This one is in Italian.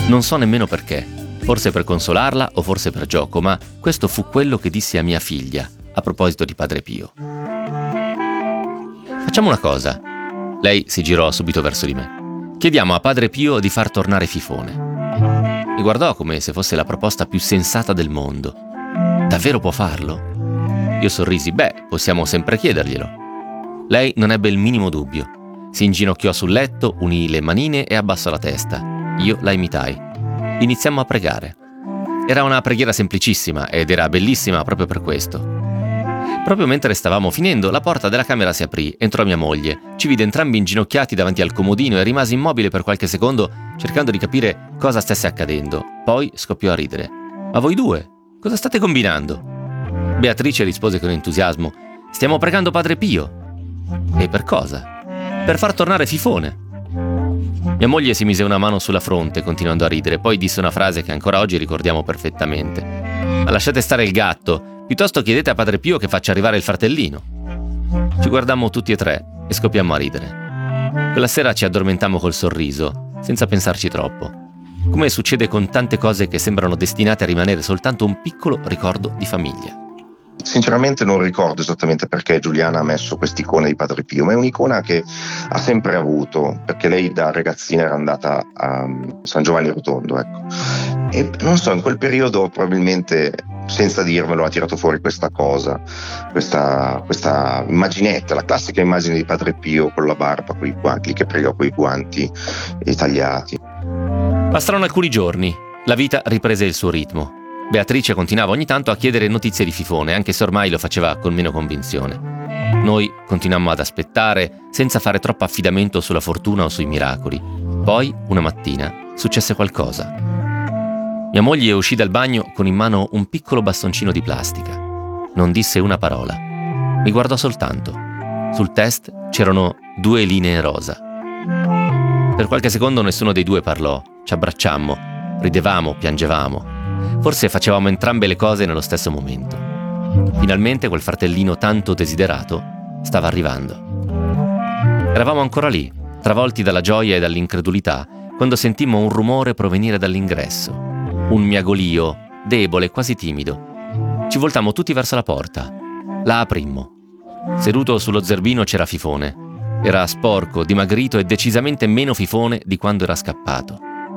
Non so nemmeno perché, forse per consolarla o forse per gioco, ma questo fu quello che dissi a mia figlia a proposito di Padre Pio. Facciamo una cosa. Lei si girò subito verso di me. Chiediamo a Padre Pio di far tornare Fifone. Mi guardò come se fosse la proposta più sensata del mondo. Davvero può farlo? Io sorrisi. Possiamo sempre chiederglielo. Lei non ebbe il minimo dubbio. Si inginocchiò sul letto, unì le manine e abbassò la testa. Io la imitai. Iniziammo a pregare. Era una preghiera semplicissima ed era bellissima proprio per questo. Proprio mentre stavamo finendo, la porta della camera si aprì, entrò mia moglie, ci vide entrambi inginocchiati davanti al comodino e rimase immobile per qualche secondo cercando di capire cosa stesse accadendo. Poi scoppiò a ridere. Ma voi due, cosa state combinando? Beatrice rispose con entusiasmo. Stiamo pregando Padre Pio. E per cosa? Per far tornare Fifone. Mia moglie si mise una mano sulla fronte continuando a ridere, poi disse una frase che ancora oggi ricordiamo perfettamente. Ma lasciate stare il gatto, piuttosto chiedete a Padre Pio che faccia arrivare il fratellino. Ci guardammo tutti e tre e scoppiammo a ridere. Quella sera ci addormentammo col sorriso, senza pensarci troppo. Come succede con tante cose che sembrano destinate a rimanere soltanto un piccolo ricordo di famiglia. Sinceramente non ricordo esattamente perché Giuliana ha messo quest'icona di Padre Pio, ma è un'icona che ha sempre avuto, perché lei da ragazzina era andata a San Giovanni Rotondo, ecco. E non so, in quel periodo probabilmente, senza dirmelo, ha tirato fuori questa cosa, questa immaginetta, la classica immagine di Padre Pio con la barba, con i guanti, che prega con i guanti tagliati. Passarono alcuni giorni, la vita riprese il suo ritmo. Beatrice continuava ogni tanto a chiedere notizie di Fifone, anche se ormai lo faceva con meno convinzione. Noi continuammo ad aspettare, senza fare troppo affidamento sulla fortuna o sui miracoli. Poi, una mattina, successe qualcosa. Mia moglie uscì dal bagno con in mano un piccolo bastoncino di plastica. Non disse una parola. Mi guardò soltanto. Sul test c'erano 2 linee rosa. Per qualche secondo nessuno dei due parlò. Ci abbracciammo, ridevamo, piangevamo. Forse facevamo entrambe le cose nello stesso momento. Finalmente quel fratellino tanto desiderato stava arrivando. Eravamo ancora lì, travolti dalla gioia e dall'incredulità, quando sentimmo un rumore provenire dall'ingresso. Un miagolio, debole, quasi timido. Ci voltammo tutti verso la porta. La aprimmo. Seduto sullo zerbino c'era Fifone. Era sporco, dimagrito e decisamente meno Fifone di quando era scappato.